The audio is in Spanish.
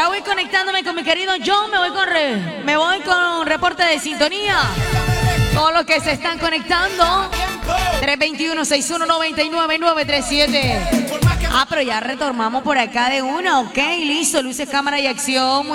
Ya voy conectándome con mi querido John, me voy con reporte de sintonía. Todos los que se están conectando, 321-6199-937. Ah, pero ya retomamos por acá de una, ok, listo, luces, cámara y acción.